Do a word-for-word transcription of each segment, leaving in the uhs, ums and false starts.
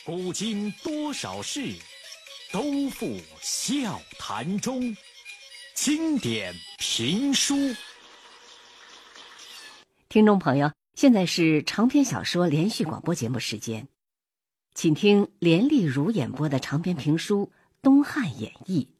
古今多少事，都付笑谈中。经典评书。 听众朋友，现在是长篇小说连续广播节目时间，请听连丽如演播的长篇评书《东汉演义》。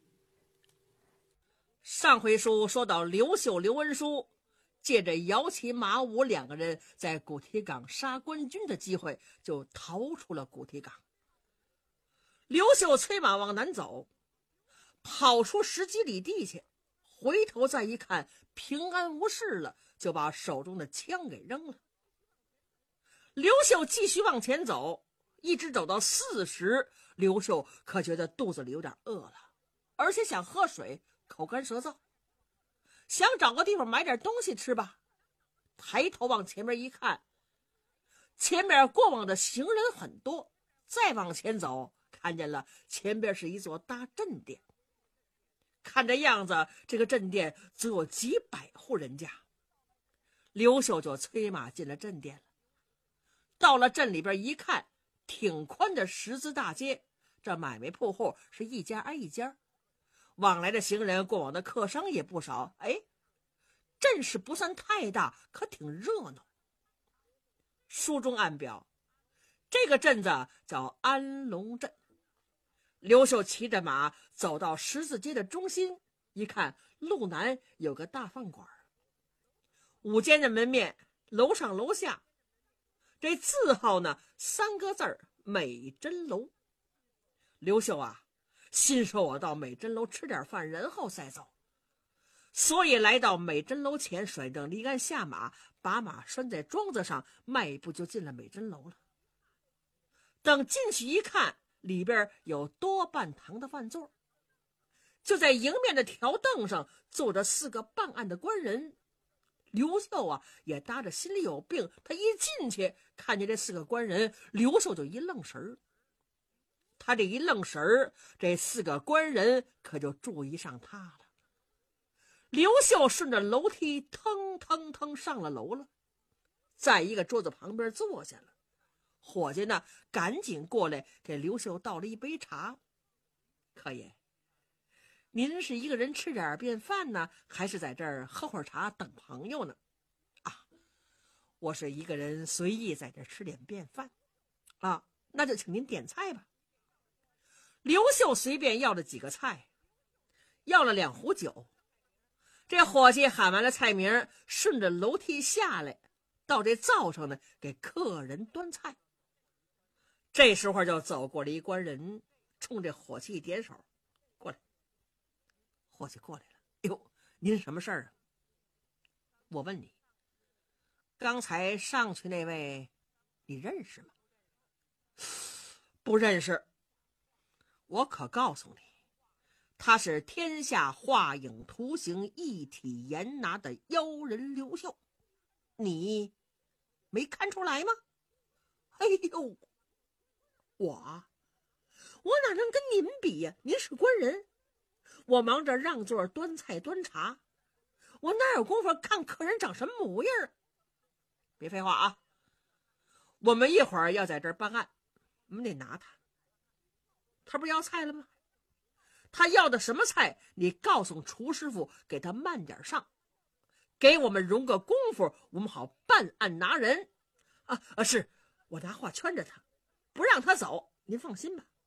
上回书说到刘秀、刘文书借着摇旗马武两个人在古提岗杀官军的机会，就逃出了古提岗。刘秀催马往南走，跑出十几里地去，回头再一看平安无事了，就把手中的枪给扔了。刘秀继续往前走，一直走到四十，刘秀可觉得肚子里有点饿了，而且想喝水，口干舌燥，想找个地方买点东西吃吧。抬头往前面一看，前面过往的行人很多，再往前走，看见了前边是一座大镇店。看这样子，这个镇店足有几百户人家。刘秀就催马进了镇店了。到了镇里边一看，挺宽的十字大街，这买卖铺户是一家挨一家，往来的行人过往的客商也不少。哎，阵势不算太大，可挺热闹。书中暗表，这个镇子叫安龙镇。刘秀骑着马走到十字街的中心，一看路南有个大饭馆，五间的门面，楼上楼下，这字号呢三个字儿，美珍楼。刘秀啊，心说我到美珍楼吃点饭，然后再走，所以来到美珍楼前，甩蹬离鞍下马，把马拴在桩子上，迈步就进了美珍楼了。等进去一看，里边有多半堂的饭座，就在迎面的条凳上坐着四个办案的官人。刘秀啊也搭着心里有病，他一进去看见这四个官人，刘秀就一愣神儿。他这一愣神儿，这四个官人可就注意上他了。刘秀顺着楼梯腾腾腾上了楼了，在一个桌子旁边坐下了。伙计呢赶紧过来给刘秀倒了一杯茶。客爷，您是一个人吃点便饭呢，还是在这儿喝会儿茶等朋友呢？啊，我是一个人随意在这儿吃点便饭。啊，那就请您点菜吧。刘秀随便要了几个菜，要了两壶酒。这伙计喊完了菜名，顺着楼梯下来，到这灶上呢给客人端菜。这时候就走过了一官人，冲这伙计一点手，过来。伙计过来了。哟，您什么事儿啊？我问你，刚才上去那位你认识吗？不认识。我可告诉你，他是天下画影图形一体严拿的妖人刘秀，你没看出来吗？哎呦，我我哪能跟您比呀？您是官人，我忙着让座端菜端茶，我哪有功夫看客人长什么模样啊？别废话啊，我们一会儿要在这儿办案，我们得拿他。他不是要菜了吗？他要的什么菜，你告诉厨师傅给他慢点上，给我们容个功夫，我们好办案拿人。啊啊，是我拿话圈着他，不让他走，您放心吧。